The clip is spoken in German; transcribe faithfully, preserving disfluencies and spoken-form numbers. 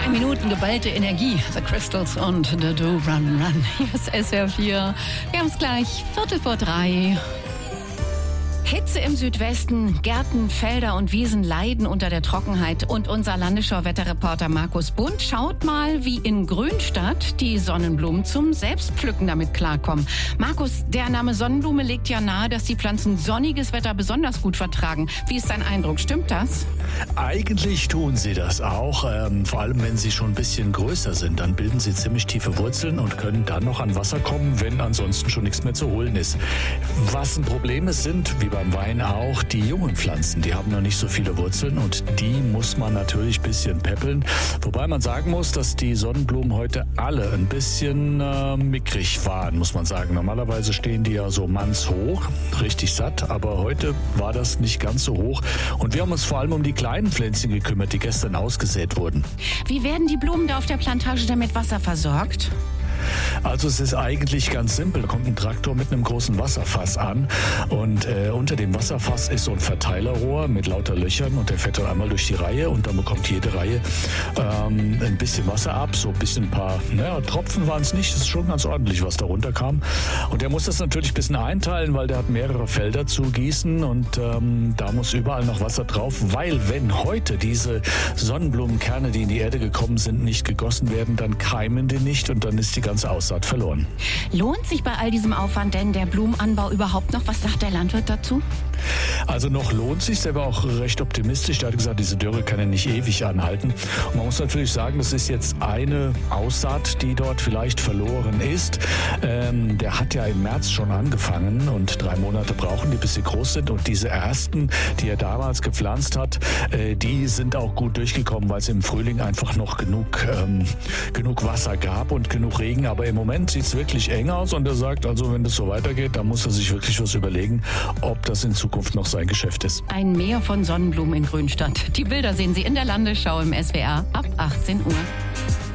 Zwei Minuten geballte Energie. The Crystals und The Do Run Run. Hier ist S R vier. Wir haben es gleich. Viertel vor drei. Hitze im Südwesten, Gärten, Felder und Wiesen leiden unter der Trockenheit. Und unser Landesschau-Wetterreporter Markus Bund schaut mal, wie in Grünstadt die Sonnenblumen zum Selbstpflücken damit klarkommen. Markus, der Name Sonnenblume legt ja nahe, dass die Pflanzen sonniges Wetter besonders gut vertragen. Wie ist dein Eindruck? Stimmt das? Eigentlich tun sie das auch, ähm, vor allem wenn sie schon ein bisschen größer sind. Dann bilden sie ziemlich tiefe Wurzeln und können dann noch an Wasser kommen, wenn ansonsten schon nichts mehr zu holen ist. Was ein Problem ist, sind, wie beim Wein auch, die jungen Pflanzen. Die haben noch nicht so viele Wurzeln und die muss man natürlich ein bisschen peppeln. Wobei man sagen muss, dass die Sonnenblumen heute alle ein bisschen äh, mickrig waren, muss man sagen. Normalerweise stehen die ja so mannshoch, richtig satt, aber heute war das nicht ganz so hoch. Und wir haben uns vor allem um die kleinen Pflänzchen gekümmert, die gestern ausgesät wurden. Wie werden die Blumen da auf der Plantage denn mit Wasser versorgt? Also es ist eigentlich ganz simpel. Da kommt ein Traktor mit einem großen Wasserfass an und äh, unter dem Wasserfass ist so ein Verteilerrohr mit lauter Löchern und der fährt dann einmal durch die Reihe und dann bekommt jede Reihe ähm, ein bisschen Wasser ab, so ein bisschen ein paar, naja, Tropfen waren es nicht, das ist schon ganz ordentlich, was da runterkam. Und der muss das natürlich ein bisschen einteilen, weil der hat mehrere Felder zu gießen und ähm, da muss überall noch Wasser drauf, weil wenn heute diese Sonnenblumenkerne, die in die Erde gekommen sind, nicht gegossen werden, dann keimen die nicht und dann ist die ganze Aussaat verloren. Lohnt sich bei all diesem Aufwand denn der Blumenanbau überhaupt noch? Was sagt der Landwirt dazu? Also noch lohnt sich, der war auch recht optimistisch. Der hat gesagt, diese Dürre kann ja nicht ewig anhalten. Und man muss natürlich sagen, das ist jetzt eine Aussaat, die dort vielleicht verloren ist. Ähm, der hat ja im März schon angefangen und drei Monate brauchen die, bis sie groß sind. Und diese ersten, die er damals gepflanzt hat, äh, die sind auch gut durchgekommen, weil es im Frühling einfach noch genug, ähm, genug Wasser gab und genug Regen. Aber im Moment sieht es wirklich eng aus und er sagt, also wenn das so weitergeht, dann muss er sich wirklich was überlegen, ob das in Zukunft noch sein Geschäft ist. Ein Meer von Sonnenblumen in Grünstadt. Die Bilder sehen Sie in der Landesschau im S W R ab achtzehn Uhr.